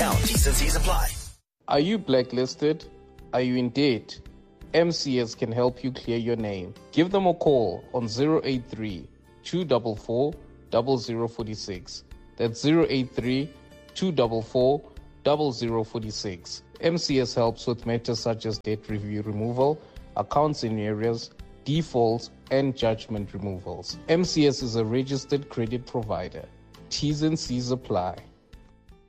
discount. T's and C's apply. Are you blacklisted? Are you in debt? MCS can help you clear your name. Give them a call on 083 244 0046. That's 083 244 0046. MCS helps with matters such as debt review removal, accounts in arrears, defaults, and judgment removals. MCS is a registered credit provider. T's and C's apply.